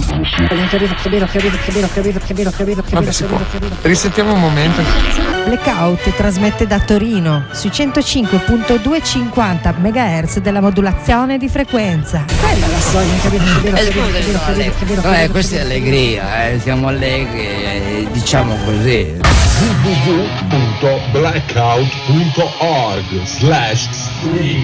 Vabbè, si può. Risentiamo un momento. Blackout trasmette da Torino sui 105.250 MHz della modulazione di frequenza. Quella la storia, questa è allegria, siamo allegri, diciamo così. www.blackout.org/stream